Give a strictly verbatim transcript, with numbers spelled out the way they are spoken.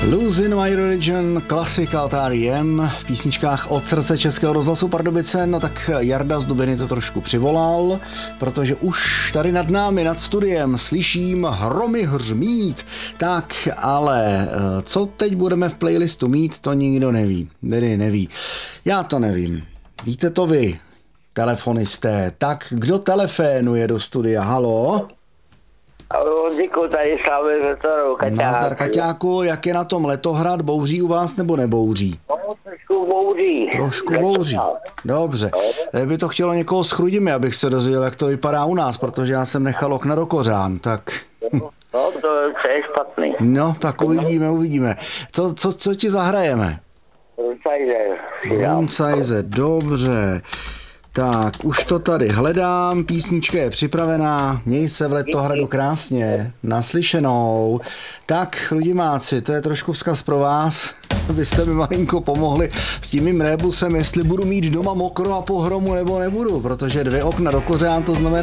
Losing My Religion, klasika od R E M v písničkách od srdce Českého rozhlasu Pardubice. No tak Jarda z Dubiny to trošku přivolal, protože už tady nad námi, nad studiem slyším hromy hřmít. Tak, ale co teď budeme v playlistu mít, to nikdo neví. Tedy neví. Já to nevím. Víte to vy, telefonisté. Tak kdo telefonuje do studia? Halo? Honziku, tady Slavě Zetoru, Kaťáku. Nazdar, Kaťáku, jak je na tom Letohrad? Bouří u vás nebo nebouří? No, trošku bouří. Trošku bouří. Dobře. By to chtělo někoho s chrudimi, abych se dozvěděl, jak to vypadá u nás, protože já jsem nechal okna do kořán, tak... No, to je špatný. No, tak uvidíme, uvidíme. Co, co, co ti zahrajeme? Runcajze, dobře. Tak, už to tady hledám, písnička je připravená, měj se v Letohradu krásně, naslyšenou. Tak, chrudimáci, to je trošku vzkaz pro vás, abyste mi malinko pomohli s tím mým rébusem, jestli budu mít doma mokro a pohromu nebo nebudu, protože dvě okna do kořán, to znamená